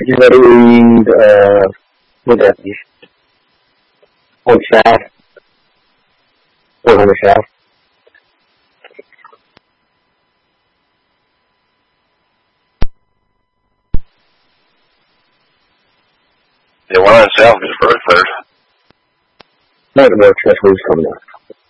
you ready to read, what that is? On Shaft? 100 Shaft? Yeah, 100 South is very clear. Not the works, that's who's coming up.